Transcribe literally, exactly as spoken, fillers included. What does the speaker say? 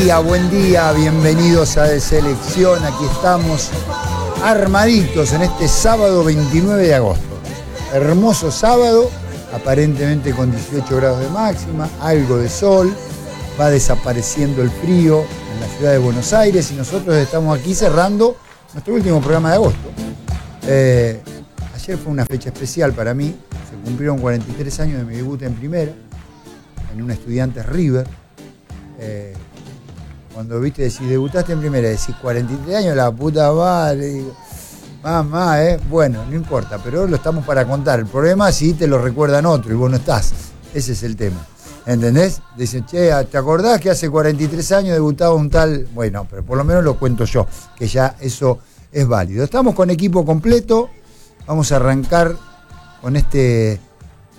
día, buen día, bienvenidos a De Selección. Aquí estamos armaditos en este sábado veintinueve de agosto. Hermoso sábado, aparentemente con dieciocho grados de máxima, algo de sol, va desapareciendo el frío en la ciudad de Buenos Aires y nosotros estamos aquí cerrando nuestro último programa de agosto. Eh, ayer fue una fecha especial para mí, se cumplieron cuarenta y tres años de mi debut en primera, en un Estudiantes River. Eh, cuando viste decir, debutaste en primera, decís cuarenta y tres años, la puta madre, digo, mamá, eh, bueno, no importa, pero lo estamos para contar. El problema es si te lo recuerdan otro y vos no estás, ese es el tema, ¿entendés? Dicen, che, ¿te acordás que hace cuarenta y tres años debutaba un tal? Bueno, pero por lo menos lo cuento yo, que ya eso es válido. Estamos con equipo completo, vamos a arrancar con este